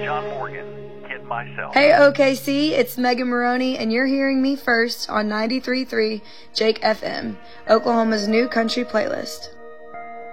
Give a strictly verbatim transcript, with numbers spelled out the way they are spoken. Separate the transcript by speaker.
Speaker 1: John Morgan, Kid Myself.
Speaker 2: Hey O K C, it's Megan Maroney, and you're hearing me first on ninety-three point three Jake F M, Oklahoma's new country playlist.